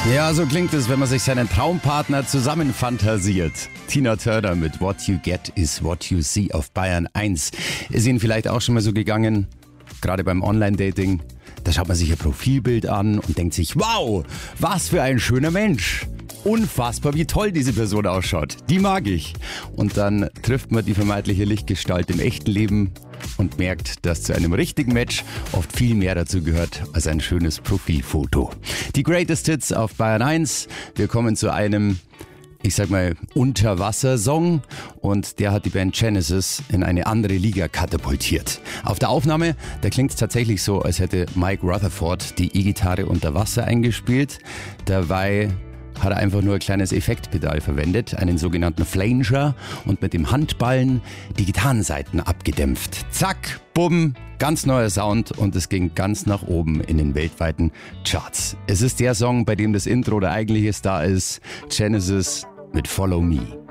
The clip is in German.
Ja, so klingt es, wenn man sich seinen Traumpartner zusammenfantasiert. Tina Turner mit What You Get is What You See auf Bayern 1. Ist Ihnen vielleicht auch schon mal so gegangen, gerade beim Online-Dating? Da schaut man sich ihr Profilbild an und denkt sich, wow, was für ein schöner Mensch. Unfassbar, wie toll diese Person ausschaut. Die mag ich. Und dann trifft man die vermeintliche Lichtgestalt im echten Leben und merkt, dass zu einem richtigen Match oft viel mehr dazu gehört als ein schönes Profilfoto. Die Greatest Hits auf Bayern 1. Wir kommen zu einem, ich sag mal, Unterwasser-Song, und der hat die Band Genesis in eine andere Liga katapultiert. Auf der Aufnahme, da klingt es tatsächlich so, als hätte Mike Rutherford die E-Gitarre unter Wasser eingespielt. Dabei hat er einfach nur ein kleines Effektpedal verwendet, einen sogenannten Flanger, und mit dem Handballen die Gitarrensaiten abgedämpft. Zack, bumm, ganz neuer Sound, und es ging ganz nach oben in den weltweiten Charts. Es ist der Song, bei dem das Intro der eigentliche Star ist, Genesis mit Follow Me.